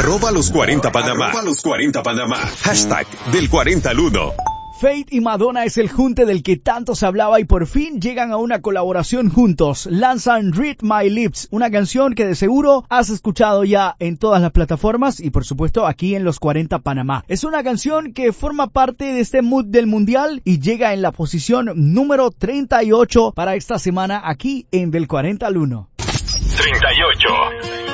@los40Panamá. @los40Panamá. Hashtag del 40 al 1. Fate y Madonna es el junte del que tanto se hablaba y por fin llegan a una colaboración juntos. Lanzan Read My Lips, una canción que de seguro has escuchado ya en todas las plataformas y por supuesto aquí en Los 40 Panamá. Es una canción que forma parte de este mood del mundial y llega en la posición número 38 para esta semana aquí en Del 40 al 1. 38.